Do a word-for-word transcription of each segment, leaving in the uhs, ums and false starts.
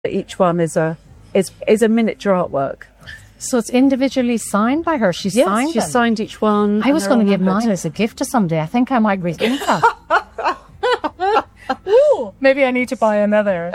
Each one is a is is a miniature artwork. So it's individually signed by her. She's yes, signed she's them. signed each one. I was going to give mine as a gift to somebody. I think I might rethink that. Maybe I need to buy another.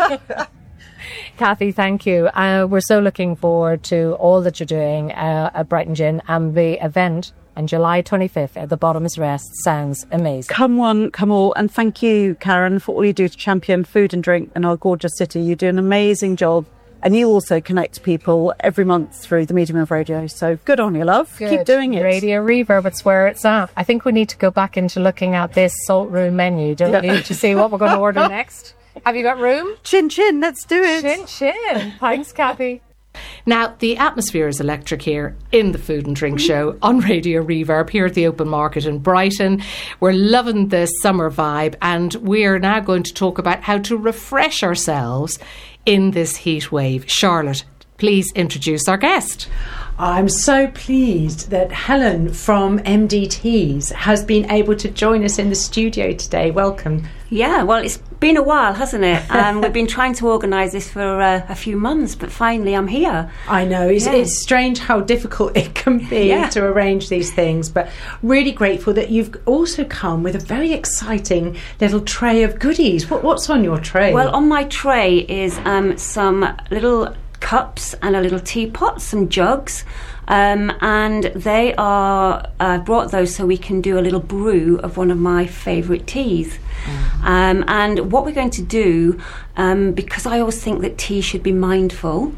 Kathy, thank you. Uh, we're so looking forward to all that you're doing uh, at Brighton Gin, and the event on July twenty-fifth at the Bottom's Rest sounds amazing. Come one, come all, and thank you, Karen, for all you do to champion food and drink in our gorgeous city. You do an amazing job, and you also connect people every month through the medium of radio. So good on you, love. Good. Keep doing it. Radio Reverb, it's where it's at. I think we need to go back into looking at this Salt Room menu, don't we, to see what we're going to order next. Have you got room? Chin chin, let's do it. Chin chin. Thanks, Kathy. Now, the atmosphere is electric here in the Food and Drink Show on Radio Reverb here at the Open Market in Brighton. We're loving the summer vibe, and we're now going to talk about how to refresh ourselves in this heat wave. Charlotte, please introduce our guest. I'm so pleased that Helen from M D Ts has been able to join us in the studio today. Welcome. Yeah, well, it's been a while, hasn't it? Um, we've been trying to organise this for uh, a few months, but finally I'm here. I know, it's, yeah. it's strange how difficult it can be yeah. to arrange these things, but really grateful that you've also come with a very exciting little tray of goodies. What, what's on your tray? Well, on my tray is um, some little cups and a little teapot, some jugs, um, and they are I uh, brought those so we can do a little brew of one of my favourite teas. Mm. Um, and what we're going to do, um, because I always think that tea should be mindful,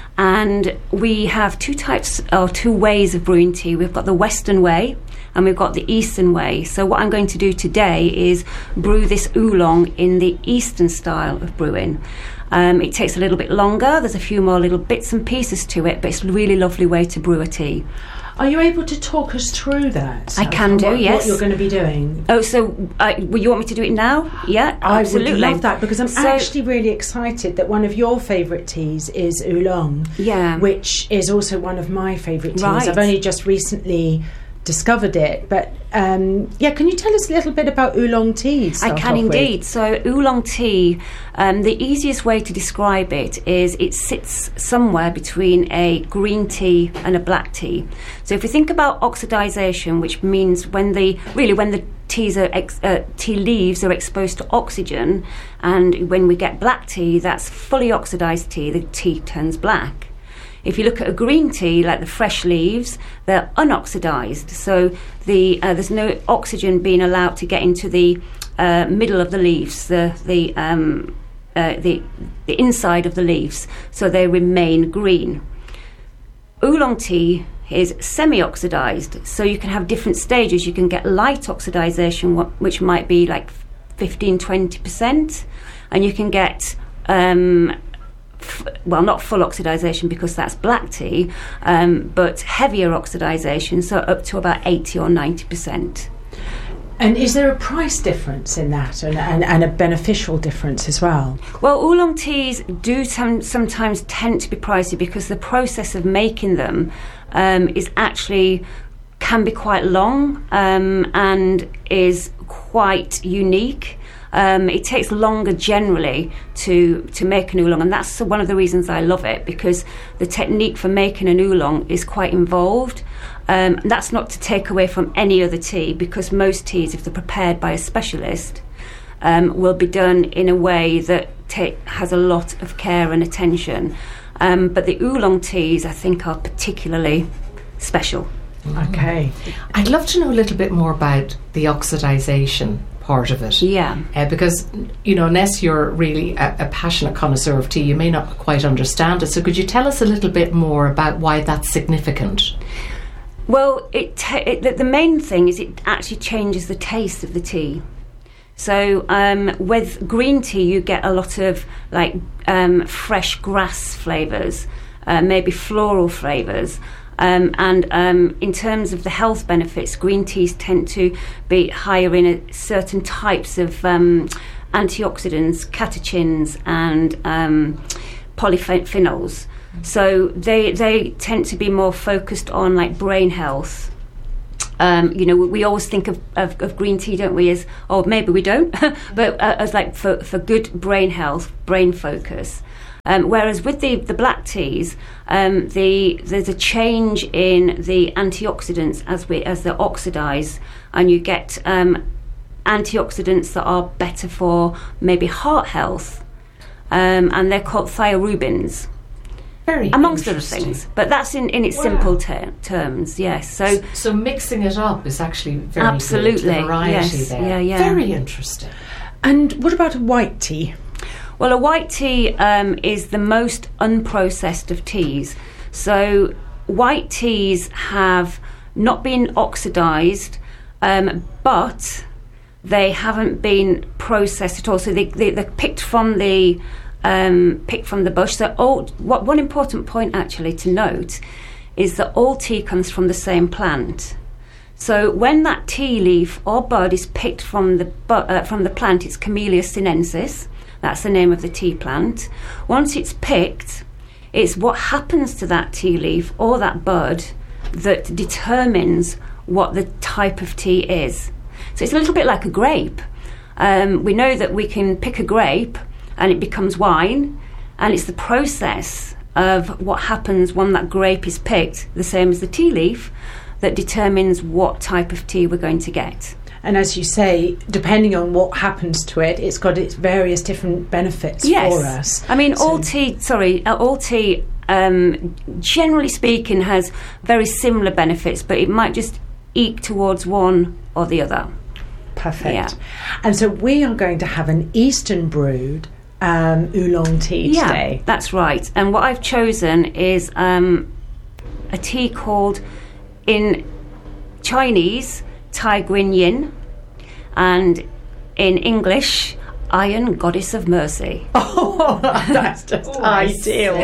and we have two types or two ways of brewing tea. We've got the Western way and we've got the Eastern way. So what I'm going to do today is brew this oolong in the Eastern style of brewing. Um, it takes a little bit longer. There's a few more little bits and pieces to it, but it's a really lovely way to brew a tea. Are you able to talk us through that? I can do, what, yes. What you're going to be doing? Oh, so uh, well, you want me to do it now? Yeah, I absolutely. would love that, because I'm so, actually really excited that one of your favourite teas is oolong, yeah. which is also one of my favourite teas. Right. I've only just recently discovered it, but um, yeah, can you tell us a little bit about oolong tea? I can indeed. With? So oolong tea, um, the easiest way to describe it is it sits somewhere between a green tea and a black tea. So if we think about oxidisation, which means when the really when the teas are ex, uh, tea leaves are exposed to oxygen, and when we get black tea, that's fully oxidised tea. The tea turns black. If you look at a green tea, like the fresh leaves, they're unoxidised, so the uh, there's no oxygen being allowed to get into the uh, middle of the leaves, the the, um, uh, the the inside of the leaves, so they remain green. Oolong tea is semi-oxidised, so you can have different stages. You can get light oxidisation, which might be like fifteen to twenty percent, and you can get um, well, not full oxidisation because that's black tea, um, but heavier oxidisation, so up to about eighty or ninety percent. And is there a price difference in that, and, and, and a beneficial difference as well? Well, oolong teas do some, sometimes tend to be pricey because the process of making them um, is actually can be quite long um, and is quite unique. Um, it takes longer generally to to make an oolong, and that's one of the reasons I love it, because the technique for making an oolong is quite involved. Um, that's not to take away from any other tea, because most teas, if they're prepared by a specialist, um, will be done in a way that ta- has a lot of care and attention. Um, but the oolong teas, I think, are particularly special. Okay. I'd love to know a little bit more about the oxidisation part of it. Yeah. Uh, because, you know, unless you're really a, a passionate connoisseur of tea, you may not quite understand it. So could you tell us a little bit more about why that's significant? Well, it, ta- it the, the main thing is it actually changes the taste of the tea. So um, with green tea, you get a lot of like um, fresh grass flavours, uh, maybe floral flavours. Um, and um, in terms of the health benefits, green teas tend to be higher in a, certain types of um, antioxidants, catechins, and um, polyphenols. So they they tend to be more focused on like brain health. Um, you know, we, we always think of, of, of green tea, don't we, as, or maybe we don't, but uh, as like for, for good brain health, brain focus. Um, whereas with the, the black teas, um, the there's a change in the antioxidants as we as they oxidise, and you get um, antioxidants that are better for maybe heart health, um, and they're called thiorubins. Very amongst other things, but that's in, in its wow. simple ter- terms. Yes, so so mixing it up is actually very absolutely good. The variety yes. there, yeah, yeah. very interesting. And what about a white tea? Well, a white tea um, is the most unprocessed of teas. So white teas have not been oxidised, um, but they haven't been processed at all. So they, they, they're picked from the um, picked from the bush. So all, what, one important point actually to note is that all tea comes from the same plant. So when that tea leaf or bud is picked from the bu- uh, from the plant, it's Camellia sinensis. That's the name of the tea plant. Once it's picked, it's what happens to that tea leaf or that bud that determines what the type of tea is. So it's a little bit like a grape. Um, we know that we can pick a grape and it becomes wine, and it's the process of what happens when that grape is picked, the same as the tea leaf, that determines what type of tea we're going to get. And as you say, depending on what happens to it, it's got its various different benefits yes. for us. I mean, so all tea, sorry, uh, all tea, um, generally speaking, has very similar benefits, but it might just eke towards one or the other. Perfect. Yeah. And so we are going to have an Eastern brewed um, oolong tea yeah, today. That's right. And what I've chosen is um, a tea called, in Chinese, Tai Guin Yin, and in English, Iron Goddess of Mercy. Oh, that's just oh, ideal.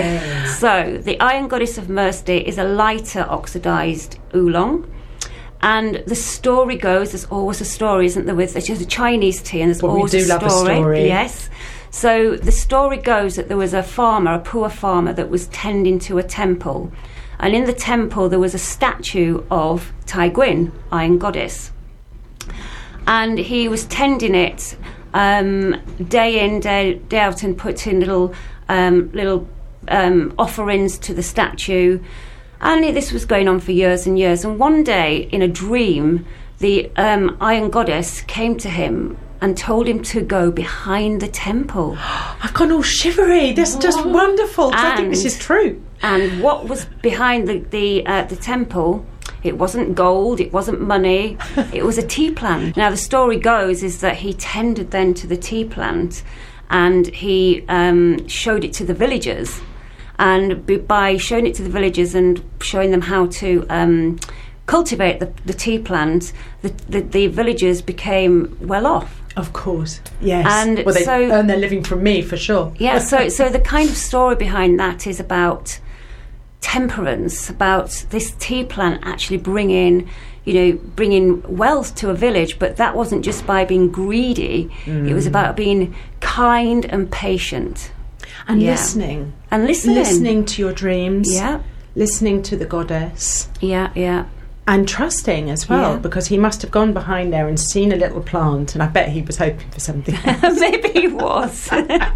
So, the Iron Goddess of Mercy is a lighter oxidised oolong. And the story goes, there's always a story, isn't there, with it's just a Chinese tea, and there's well, always we do a love story. a story. Yes. So the story goes that there was a farmer, a poor farmer, that was tending to a temple. And in the temple there was a statue of Tai Guin, Iron Goddess. And he was tending it um, day in, day, day out, and putting little um, little um, offerings to the statue. And this was going on for years and years. And one day, in a dream, the um, Iron Goddess came to him and told him to go behind the temple. I've gone all shivery. This is just wonderful. I think this is true. And what was behind the the, uh, the temple? It wasn't gold, it wasn't money, it was a tea plant. Now, the story goes is that he tended then to the tea plant, and he um, showed it to the villagers. And b- by showing it to the villagers and showing them how to um, cultivate the, the tea plant, the, the, the villagers became well off. Of course, yes. And well, they so, earn their living from me, for sure. Yeah, so so the kind of story behind that is about temperance, about this tea plant actually bringing, you know, bringing wealth to a village. But that wasn't just by being greedy. Mm. It was about being kind and patient. And yeah. listening. And listening. Listening to your dreams. Yeah. Listening to the goddess. Yeah, yeah. And trusting as well, Yeah. because he must have gone behind there and seen a little plant, and I bet he was hoping for something else. Maybe he was.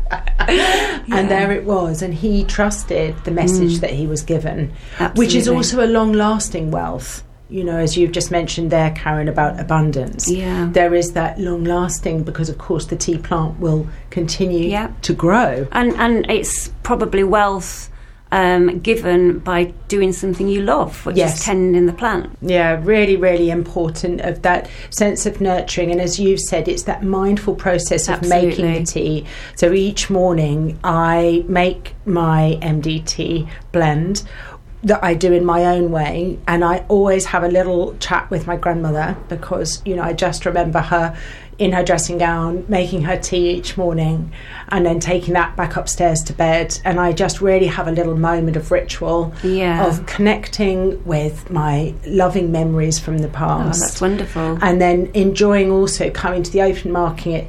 yeah. And there it was, and he trusted the message mm. that he was given, Absolutely. which is also a long-lasting wealth. You know, as you've just mentioned there, Karen, about abundance. Yeah. There is that long-lasting, because, of course, the tea plant will continue yeah. to grow. And and it's probably wealth um, given by doing something you love, which yes. is tending the plant. Yeah, really, really important, of that sense of nurturing. And as you've said, it's that mindful process of Absolutely. making the tea. So each morning I make my M D T blend that I do in my own way, and I always have a little chat with my grandmother, because, you know, I just remember her in her dressing gown making her tea each morning and then taking that back upstairs to bed, and I just really have a little moment of ritual yeah. of connecting with my loving memories from the past. Oh, that's wonderful. And then enjoying also coming to the open market,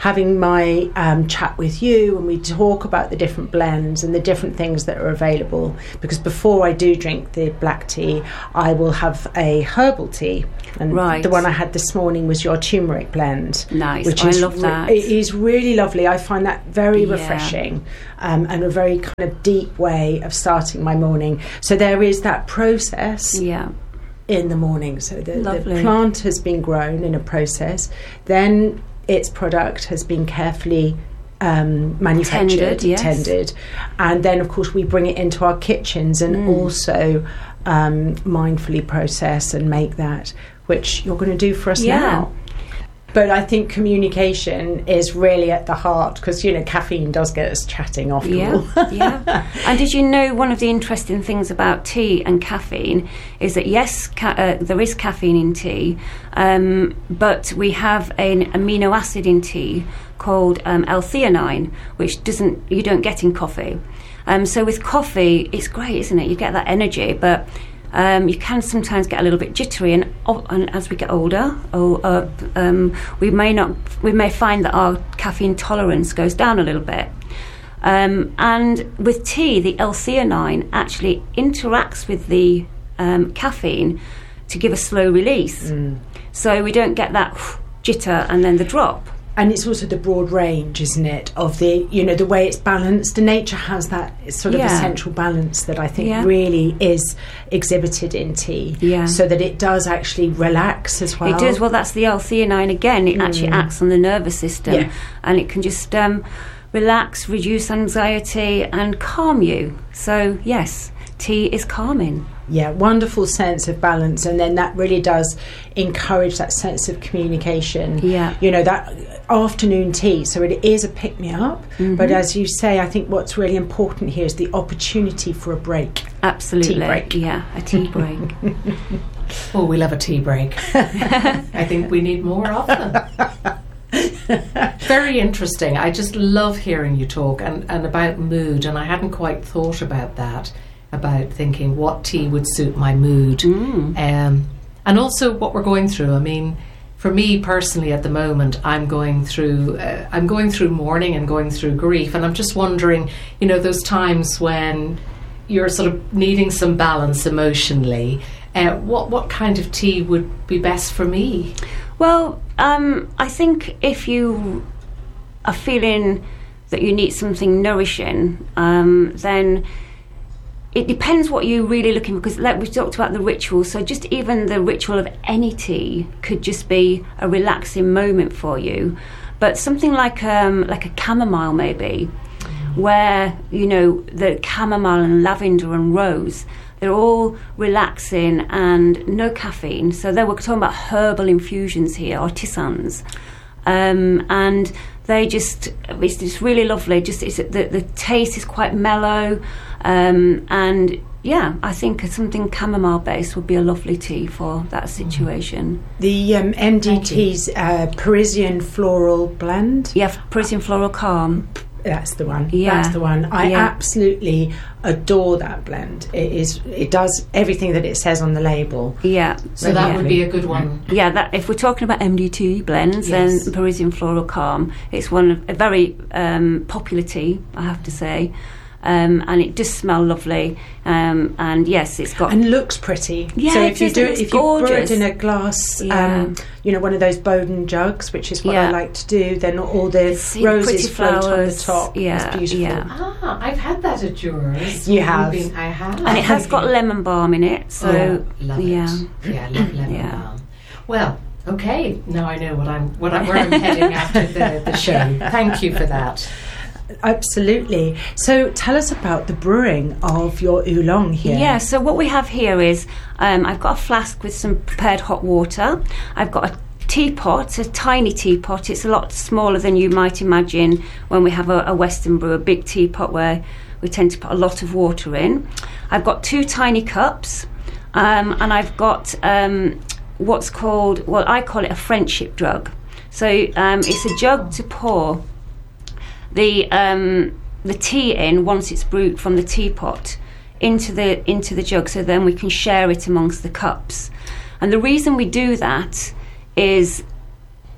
having my um, chat with you, and we talk about the different blends and the different things that are available. Because before I do drink the black tea, I will have a herbal tea. And right. the one I had this morning was your turmeric blend. Nice. Which I is love that. Re- it is really lovely. I find that very Yeah. refreshing um, and a very kind of deep way of starting my morning. So there is that process Yeah. in the morning. So the, the Lovely. plant has been grown in a process, then its product has been carefully um, manufactured, Tended, yes. tended, and then of course we bring it into our kitchens and Mm. also um, mindfully process and make that, which you're going to do for us Yeah. now. But I think communication is really at the heart, because, you know, caffeine does get us chatting after all. Yeah, yeah. And did you know one of the interesting things about tea and caffeine is that yes, ca- uh, there is caffeine in tea, um, but we have an amino acid in tea called um, L-theanine, which doesn't you don't get in coffee. Um, so with coffee, it's great, isn't it? You get that energy, but Um, you can sometimes get a little bit jittery, and, oh, and as we get older, oh, uh, um, we may not, we may find that our caffeine tolerance goes down a little bit. Um, and with tea, the L-theanine actually interacts with the um, caffeine to give a slow release, mm. so we don't get that jitter and then the drop. And it's also the broad range, isn't it, of the, you know, the way it's balanced. And nature has that sort of Yeah. essential balance that I think Yeah. really is exhibited in tea. Yeah. So that it does actually relax as well. It does. Well, that's the L-theanine again. It mm. actually acts on the nervous system, Yeah. and it can just um, relax, reduce anxiety, and calm you. So, yes, tea is calming. Yeah, wonderful sense of balance, and then that really does encourage that sense of communication. Yeah. You know, that afternoon tea, so it is a pick-me-up, Mm-hmm. but as you say, I think what's really important here is the opportunity for a break. Absolutely. Tea break. Yeah, a tea break. Oh, we love a tea break. I think we need more of them. Very interesting. I just love hearing you talk and, and about mood, and I hadn't quite thought about that, about thinking what tea would suit my mood. Mm. Um, and also what we're going through. I mean, for me personally at the moment, I'm going through uh, I'm going through mourning and going through grief, and I'm just wondering, you know, those times when you're sort of needing some balance emotionally, uh, what what kind of tea would be best for me? Well, um, I think if you are feeling that you need something nourishing, um, then it depends what you're really looking for, because like we talked about the ritual, so just even the ritual of any tea could just be a relaxing moment for you. But something like um, like a chamomile maybe, where, you know, the chamomile and lavender and rose, they're all relaxing and no caffeine. So they were talking about herbal infusions here, or tisanes. Um, and they just, it's just really lovely. Just it's, the, the taste is quite mellow. Um, and yeah, I think something chamomile based would be a lovely tea for that situation. The um, M D T's uh, Parisian Floral Blend. Yeah, Parisian Floral Calm. That's the one. Yeah. That's the one. I Yeah. absolutely adore that blend. It is. It does everything that it says on the label. Yeah. So that yeah. would be a good one. Yeah, that if we're talking about M D T blends, Yes. then Parisian Floral Calm, it's one of a very um, popular tea, I have to say. Um, and it does smell lovely, um, and yes, it's got and looks pretty. Yeah, so it if you is, do it it, looks if you pour it gorgeous. in a glass, Yeah. um, you know, one of those Bowden jugs, which is what Yeah. I like to do, then all the See the roses pretty float on the flowers. top. Yeah, it's beautiful. yeah. Ah, I've had that at yours. You have. You've been- I have. and it has got lemon balm in it. So Oh, love yeah, it. Yeah, love lemon Yeah. balm. Well, okay. Now I know what I'm, what I'm, where I'm heading after the, the show. Thank you for that. Absolutely. So tell us about the brewing of your oolong here. Yeah, so what we have here is um, I've got a flask with some prepared hot water. I've got a teapot, a tiny teapot. It's a lot smaller than you might imagine when we have a, a Western brew, a big teapot where we tend to put a lot of water in. I've got two tiny cups, um, and I've got um, what's called, well, I call it a friendship jug. So um, it's a jug to pour the um, the tea in once it's brewed from the teapot into the into the jug, so then we can share it amongst the cups. And the reason we do that is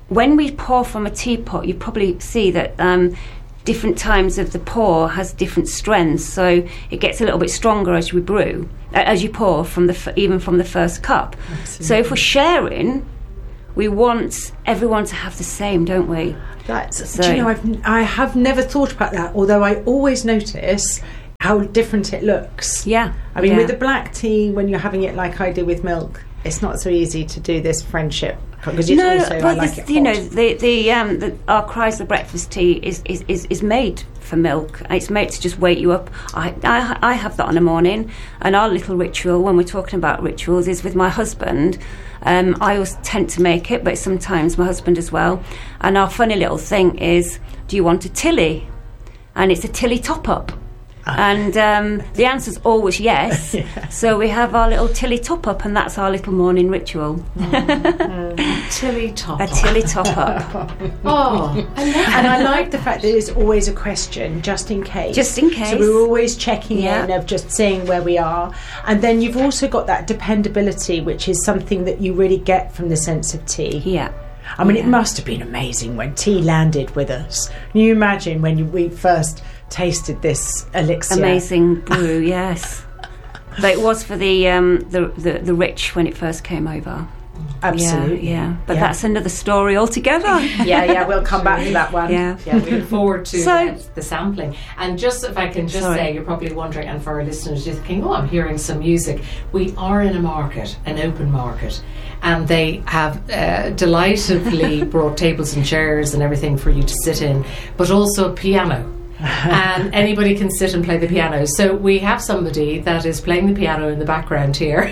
when we pour from a teapot, you probably see that um, different times of the pour has different strengths, so it gets a little bit stronger as we brew, uh, as you pour from the f- even from the first cup. Absolutely. So if we're sharing, we want everyone to have the same, don't we? That's, so, do you know, I've, I have never thought about that, although I always notice how different it looks. Yeah. I mean, yeah. with the black tea, when you're having it like I do with milk, it's not so easy to do this friendship. Because it's no, also, well, I like this, it you hot. know, the, the, um, the our Chrysler breakfast tea is, is, is, is made for milk. It's made to just wake you up. I, I, I have that on a morning, and our little ritual, when we're talking about rituals, is with my husband. Um, I always tend to make it, but sometimes my husband as well. And our funny little thing is, do you want a Tilly? And it's a Tilly top-up. And um, the answer's always yes. Yeah. So we have our little Tilly top-up, and that's our little morning ritual. Mm. Tilly top-up. A Tilly top-up. Oh, I love and I like the fact that there's always a question, just in case. Just in case. So we're always checking yeah. in, of just seeing where we are. And then you've also got that dependability, which is something that you really get from the sense of tea. Yeah. I mean, yeah. it must have been amazing when tea landed with us. Can you imagine when you, we first tasted this elixir? Amazing brew, yes. But it was for the, um, the, the the rich when it first came over. Absolutely. Yeah, yeah. But yeah. that's another story altogether. yeah, yeah, we'll come back to that one. Yeah. Yeah, we look forward to so, uh, the sampling. And just, if I can just sorry. say, you're probably wondering, and for our listeners, you're thinking, oh, I'm hearing some music. We are in a market, an open market, and they have uh, delightfully brought tables and chairs and everything for you to sit in, but also a piano. And anybody can sit and play the piano. So we have somebody that is playing the piano in the background here.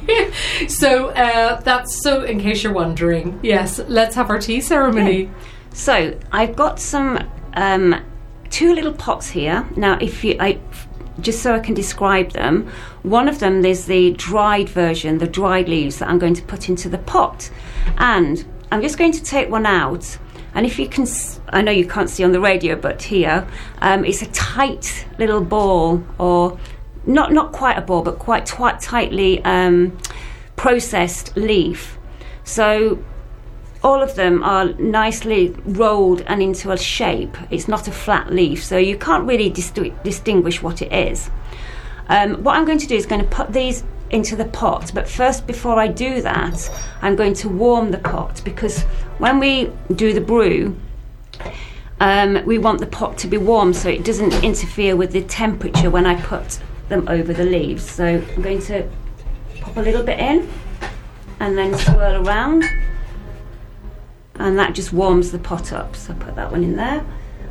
so uh, that's so, in case you're wondering, yes, let's have our tea ceremony. Yeah. So I've got some um, two little pots here. Now, if you, I, just so I can describe them, one of them is the dried version, the dried leaves that I'm going to put into the pot, and I'm just going to take one out. And if you can, I know you can't see on the radio, but here, um, it's a tight little ball, or not not quite a ball, but quite twi- tightly um, processed leaf. So all of them are nicely rolled and into a shape. It's not a flat leaf, so you can't really dis- distinguish what it is. Um, what I'm going to do is going to put these into the pot, but first, before I do that, I'm going to warm the pot, because when we do the brew, um, we want the pot to be warm so it doesn't interfere with the temperature when I put them over the leaves. So I'm going to pop a little bit in and then swirl around, and that just warms the pot up. So put that one in there,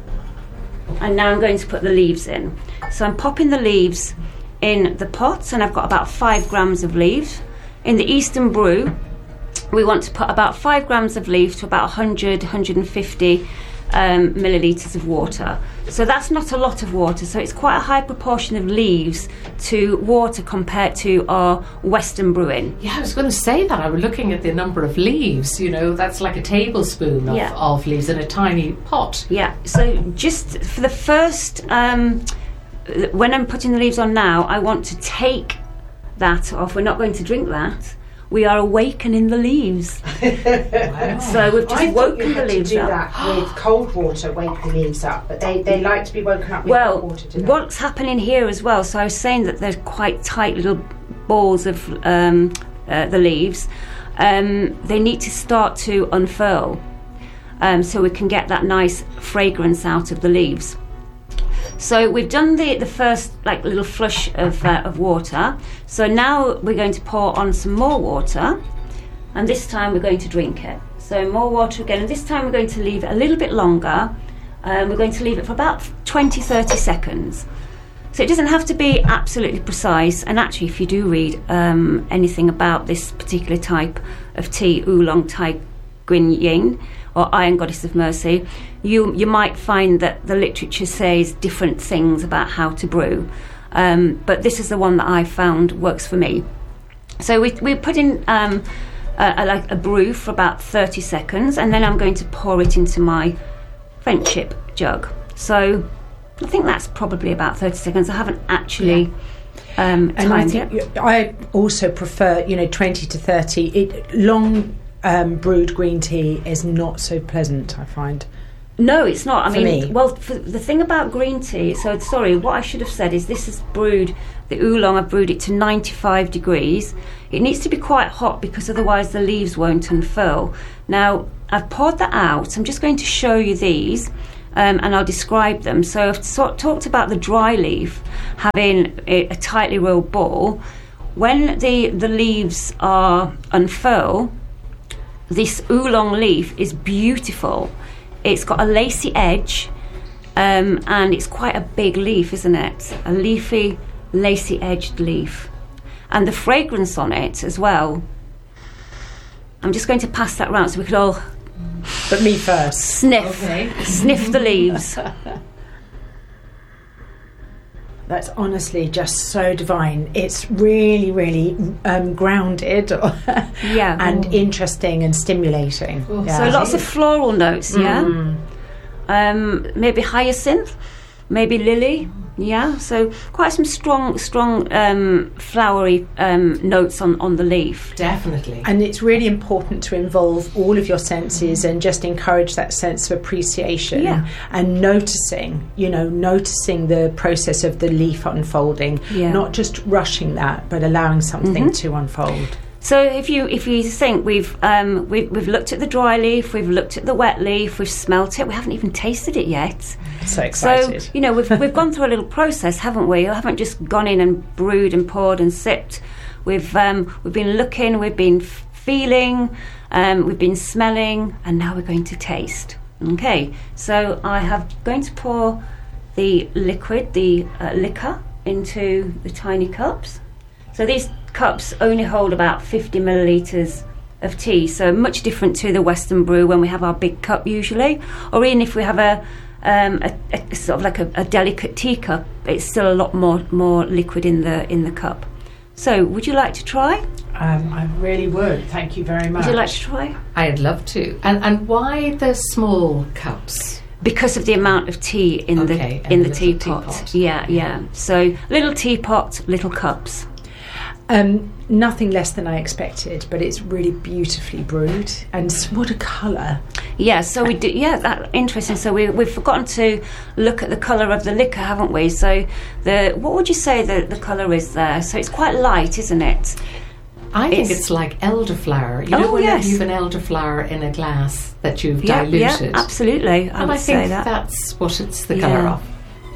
and now I'm going to put the leaves in. So I'm popping the leaves in the pot, and I've got about five grams of leaves. In the Eastern brew, we want to put about five grams of leaves to about one hundred, one hundred fifty um, millilitres of water. So that's not a lot of water, so it's quite a high proportion of leaves to water compared to our Western brewing. Yeah, I was going to say that. I was looking at the number of leaves, you know, that's like a tablespoon of, yeah. of leaves in a tiny pot. Yeah, so just for the first... Um, when I'm putting the leaves on now, I want to take that off. We're not going to drink that. We are awakening the leaves. Wow. So we've just I woken you the had leaves to do up. that with cold water, wake the leaves up, but they, they like to be woken up with well, cold water. Do what's happening here as well? So I was saying that there's quite tight little balls of um, uh, the leaves. Um, they need to start to unfurl, um, so we can get that nice fragrance out of the leaves. So we've done the, the first like little flush of, uh, of water. So now we're going to pour on some more water, and this time we're going to drink it. So more water again, and this time we're going to leave it a little bit longer. Um, we're going to leave it for about twenty to thirty seconds. So it doesn't have to be absolutely precise, and actually if you do read um, anything about this particular type of tea, Oolong Tai Gwyn Yin, or Iron Goddess of Mercy, you you might find that the literature says different things about how to brew, um, but this is the one that I found works for me. So we we put in um, a, a, like a brew for about thirty seconds, and then I'm going to pour it into my friendship jug. So I think that's probably about thirty seconds. I haven't actually um, and I timed think it. I also prefer, you know, twenty to thirty. It long um, brewed green tea is not so pleasant, I find. No, it's not. I For mean, me. well, for the thing about green tea, so sorry, what I should have said is this is brewed, the oolong, I've brewed it to ninety-five degrees. It needs to be quite hot because otherwise the leaves won't unfurl. Now, I've poured that out. I'm just going to show you these um, and I'll describe them. So I've sort talked about the dry leaf having a, a tightly rolled ball. When the, the leaves are unfurl, this oolong leaf is beautiful. It's got a lacy edge, um, and it's quite a big leaf, isn't it? A leafy, lacy-edged leaf. And the fragrance on it as well. I'm just going to pass that round so we can all But me first. sniff, Okay. sniff the leaves. That's honestly just so divine. It's really, really um, grounded Yeah. and interesting and stimulating. Oh, Yeah. So lots of floral notes, yeah? Um, maybe hyacinth, maybe lily, yeah? So quite some strong, strong um, flowery um, notes on, on the leaf. Definitely. And it's really important to involve all of your senses and just encourage that sense of appreciation Yeah. and noticing, you know, noticing the process of the leaf unfolding, Yeah. not just rushing that, but allowing something to unfold. So if you if you think we've um, we've we've looked at the dry leaf, we've looked at the wet leaf, we've smelt it, we haven't even tasted it yet. So excited. So you know we've we've gone through a little process, haven't we? We haven't just gone in and brewed and poured and sipped. We've um, we've been looking, we've been f- feeling, um, we've been smelling, and now we're going to taste. Okay. So I have going to pour the liquid, the uh, liquor, into the tiny cups. So these cups only hold about fifty millilitres of tea, so much different to the Western brew when we have our big cup usually, or even if we have a, um, a, a sort of like a, a delicate teacup, it's still a lot more more liquid in the in the cup. So, would you like to try? Um, I really would. Thank you very much. Would you like to try? I'd love to. And and why the small cups? Because of the amount of tea in Okay, the and in the the little teapot. teapot. Yeah, yeah. So little teapot, little cups. Um, nothing less than I expected, but it's really beautifully brewed. And s- what a colour. Yeah, so we do. Yeah, that interesting. So we we've forgotten to look at the colour of the liquor, haven't we? So the what would you say the the colour is there? So it's quite light, isn't it? I think It's- it's like elderflower. You know, Oh, whenever yes. you've an elderflower in a glass that you've Yeah, diluted. yeah, absolutely. I And would I think say that. that's what it's the Yeah. colour of.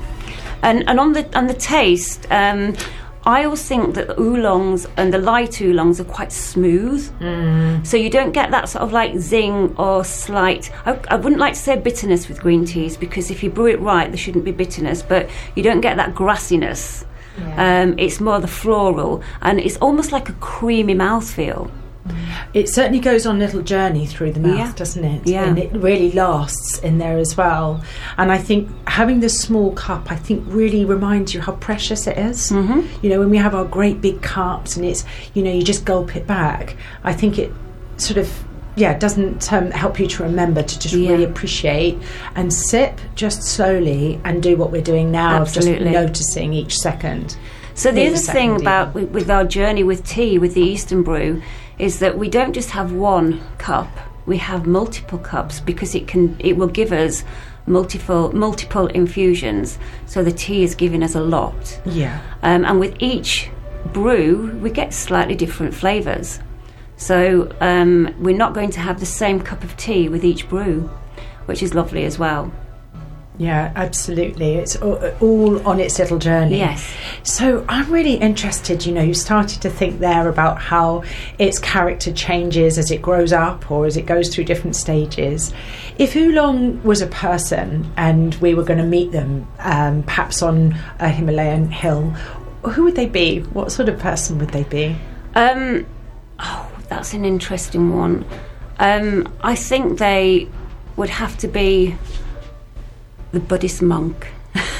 And and on the on the taste, um, I always think that the oolongs and the light oolongs are quite smooth, mm. so you don't get that sort of like zing or slight. I, I wouldn't like to say bitterness with green teas because if you brew it right, there shouldn't be bitterness, but you don't get that grassiness. Yeah. Um, it's more the floral, and it's almost like a creamy mouthfeel. It certainly goes on a little journey through the mouth, Yeah. doesn't it? Yeah. And it really lasts in there as well. And I think having this small cup, I think really reminds you how precious it is. Mm-hmm. You know, when we have our great big cups and it's, you know, you just gulp it back. I think it sort of, yeah, doesn't um, help you to remember to just Yeah. really appreciate and sip just slowly and do what we're doing now, of just Absolutely. noticing each second. So the Maybe other second thing even. about with, with our journey with tea, with the Eastern brew, is that we don't just have one cup; we have multiple cups because it can it will give us multiple multiple infusions. So the tea is giving us a lot, Yeah. um, and with each brew, we get slightly different flavours. So um, we're not going to have the same cup of tea with each brew, which is lovely as well. Yeah, absolutely. It's all, all on its little journey. Yes. So I'm really interested, you know, you started to think there about how its character changes as it grows up or as it goes through different stages. If Oolong was a person and we were going to meet them, um, perhaps on a Himalayan hill, who would they be? What sort of person would they be? Um, oh, that's an interesting one. Um, I think they would have to be the Buddhist monk,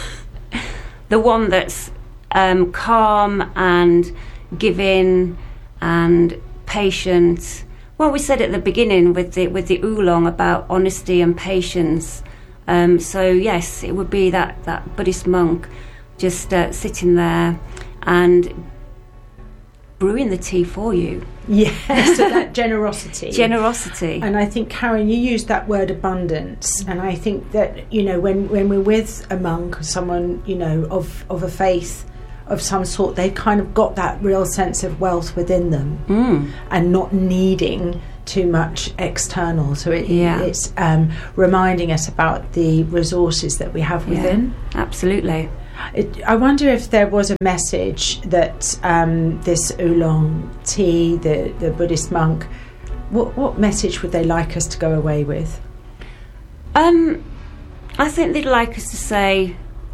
the one that's um, calm and giving and patient. Well, we said at the beginning with the with the oolong about honesty and patience. Um, so yes, it would be that, that Buddhist monk just uh, sitting there and brewing the tea for you. Yeah, so that generosity. Generosity. And I think, Karen, you used that word abundance. And I think that, you know, when, when we're with a monk or someone, you know, of, of a faith of some sort, they've kind of got that real sense of wealth within them Mm. and not needing too much external. So it, Yeah. it's um, reminding us about the resources that we have within. Yeah, absolutely. It, I wonder if there was a message that um, this oolong tea, the, the Buddhist monk, what, what message would they like us to go away with? Um, I think they'd like us to say,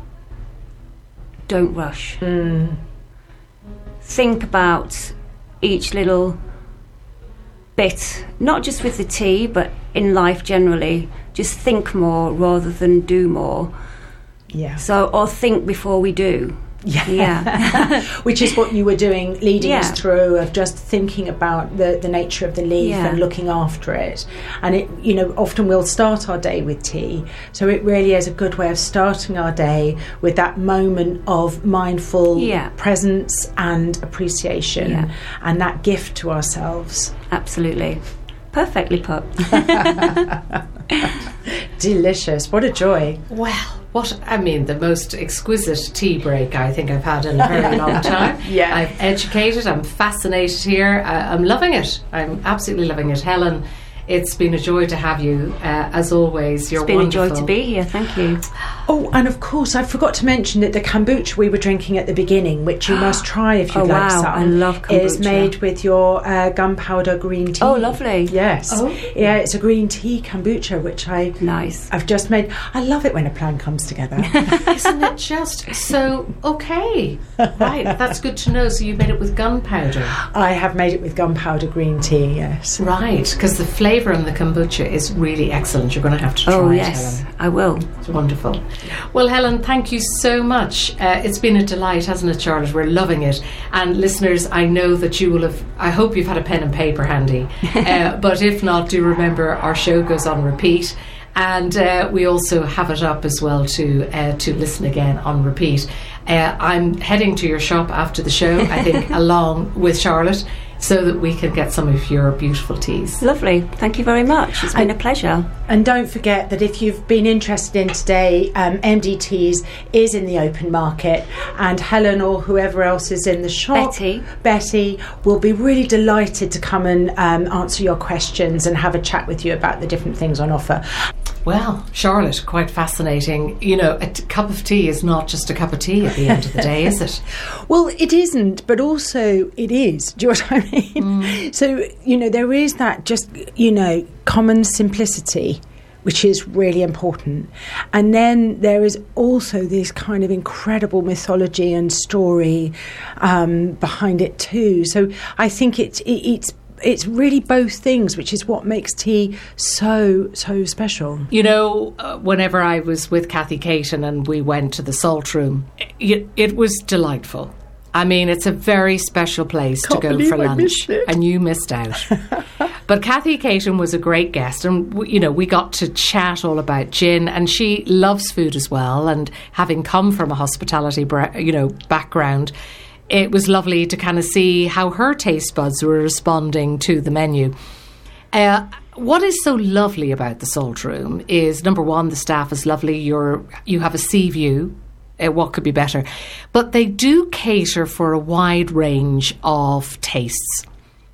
don't rush. Mm. Think about each little bit, not just with the tea, but in life generally. Just think more rather than do more. Yeah. So, or think before we do. Yeah. Yeah. Which is what you were doing, leading Yeah. us through, of just thinking about the, the nature of the leaf Yeah. and looking after it. And it, you know, often we'll start our day with tea. So it really is a good way of starting our day with that moment of mindful Yeah. presence and appreciation Yeah. and that gift to ourselves. Absolutely. Perfectly put. Delicious. What a joy. Well, what I mean, the most exquisite tea break I think I've had in a very long time. Yeah. I've educated, I'm fascinated here, I, I'm loving it. I'm absolutely loving it. Helen, it's been a joy to have you. Uh, as always, you're It's been wonderful. a joy to be here. Thank you. Oh, and of course, I forgot to mention that the kombucha we were drinking at the beginning, which you must try if you'd Oh, like wow. some, I love is kombucha. made with your uh, gunpowder green tea. Oh, lovely. Yes. Oh. Yeah, it's a green tea kombucha, which I, Nice. I've just made. I love it when a plan comes together. Isn't it just so okay? Right, that's good to know. So you made it with gunpowder. I have made it with gunpowder green tea, yes. Right, because the flavour in the kombucha is really excellent. You're going to have to try Oh, it, yes. Helen. I will. It's wonderful. Well, Helen, thank you so much. Uh, it's been a delight, hasn't it, Charlotte? We're loving it. And listeners, I know that you will have, I hope you've had a pen and paper handy. Uh, but if not, do remember our show goes on repeat. And uh, we also have it up as well to uh, to listen again on repeat. Uh, I'm heading to your shop after the show, I think, along with Charlotte, so that we can get some of your beautiful teas. Lovely. Thank you very much. It's been a pleasure. And don't forget that if you've been interested in today, um, M D Teas is in the open market, and Helen or whoever else is in the shop, Betty. Betty, will be really delighted to come and um, answer your questions and have a chat with you about the different things on offer. Well, Charlotte, quite fascinating. You know, a t- cup of tea is not just a cup of tea at the end of the day, is it? Well, it isn't, but also it is. Do you know what I mean? Mm. So, you know, there is that just, you know, common simplicity, which is really important. And then there is also this kind of incredible mythology and story um, behind it too. So I think it's it, it's it's really both things, which is what makes tea so, so special. You know, uh, whenever I was with Kathy Caton and we went to the Salt Room, it, it was delightful. I mean, it's a very special place Can't to go believe for I lunch, missed it. and you missed out. But Kathy Caton was a great guest, and we, you know, we got to chat all about gin, and she loves food as well. And having come from a hospitality, bra- you know, background, it was lovely to kind of see how her taste buds were responding to the menu. Uh, what is so lovely about the Salt Room is, number one, the staff is lovely. You're you have a sea view. Uh, what could be better? But they do cater for a wide range of tastes.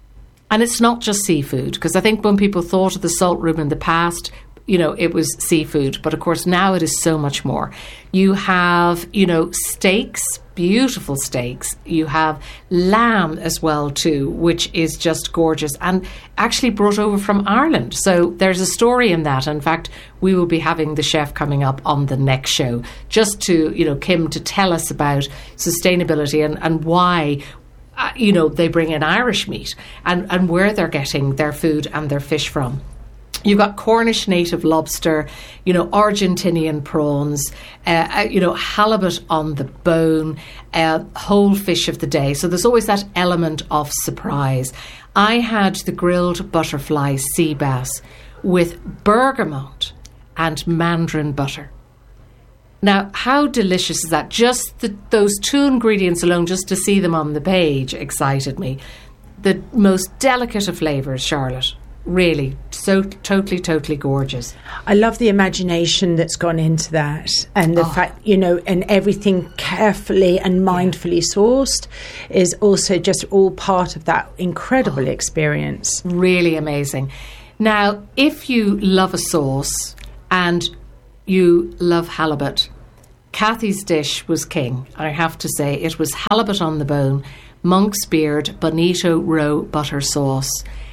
And it's not just seafood, because I think when people thought of the Salt Room in the past, you know, it was seafood. But of course, now it is so much more. You have, you know, steaks, beautiful steaks. You have lamb as well, too, which is just gorgeous and actually brought over from Ireland. So there's a story in that. In fact, we will be having the chef coming up on the next show, just to, you know, Kim, to tell us about sustainability and, and why, uh, you know, they bring in Irish meat and, and where they're getting their food and their fish from. You've got Cornish native lobster, you know, Argentinian prawns, uh, you know, halibut on the bone, uh, whole fish of the day. So there's always that element of surprise. I had the grilled butterfly sea bass with bergamot and mandarin butter. Now, how delicious is that? Just the, those two ingredients alone, just to see them on the page, excited me. The most delicate of flavours, Charlotte. Really, so totally, totally gorgeous. I love the imagination that's gone into that, and the Oh. fact, you know, and everything carefully and mindfully sourced is also just all part of that incredible experience. Really amazing. Now, if you love a sauce and you love halibut, Kathy's dish was king, I have to say. It was halibut on the bone, monk's beard, bonito roe butter sauce.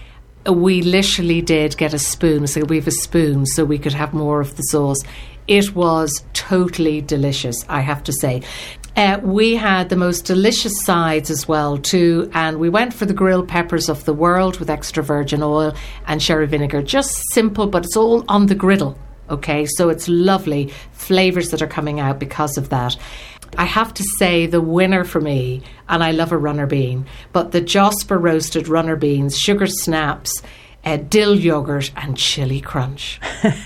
We literally did get a spoon, so we have a spoon so we could have more of the sauce. It was totally delicious, I have to say. Uh, we had the most delicious sides as well too, and we went for the grilled peppers of the world with extra virgin oil and sherry vinegar. Just simple, but it's all on the griddle, okay? So it's lovely flavours that are coming out because of that. I have to say the winner for me, and I love a runner bean, but the Josper roasted runner beans, sugar snaps, uh, dill yoghurt and chili crunch.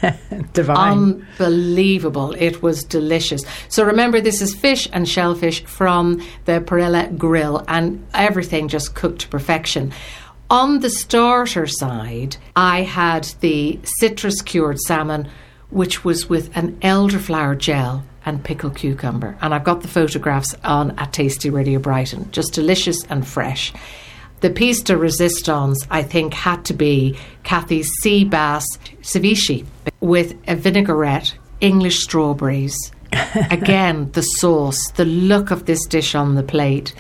Divine. Unbelievable. It was delicious. So remember, this is fish and shellfish from the Perilla Grill, and everything just cooked to perfection. On the starter side, I had the citrus cured salmon, which was with an elderflower gel and pickled cucumber. And I've got the photographs on at Tasty Radio Brighton. Just delicious and fresh. The piece de resistance, I think, had to be Kathy's sea bass ceviche with a vinaigrette, English strawberries. Again, the sauce, the look of this dish on the plate.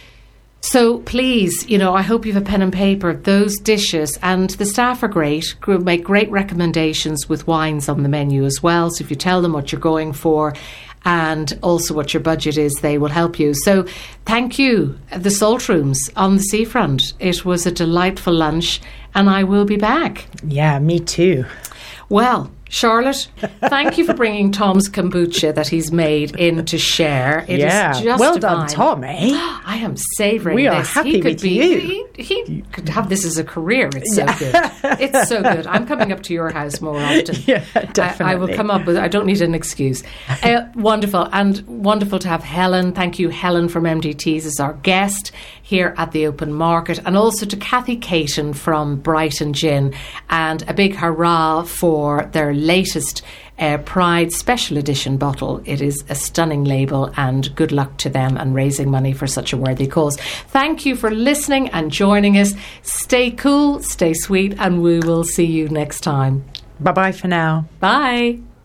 So please, you know, I hope you have a pen and paper. Those dishes, and the staff are great, make great recommendations with wines on the menu as well. So if you tell them what you're going for and also what your budget is, they will help you. So thank you, the Salt Rooms on the seafront. It was a delightful lunch, and I will be back. Yeah, me too. Well, Charlotte, thank you for bringing Tom's kombucha that he's made in to share. It yeah, is just well divine. done, Tom, eh? I am savouring We this. are happy he could with be, you. He, he could have this as a career. It's so good. It's so good. I'm coming up to your house more often. Yeah, I, I will definitely. come up with, I don't need an excuse. Uh, wonderful. And wonderful to have Helen. Thank you, Helen from M D Ts, as our guest here at the Open Market. And also to Kathy Caton from Brighton Gin. And a big hurrah for their latest Uh, Pride Special Edition bottle. It is a stunning label, and good luck to them and raising money for such a worthy cause. Thank you for listening and joining us. Stay cool, stay sweet, and we will see you next time. Bye-bye for now. Bye.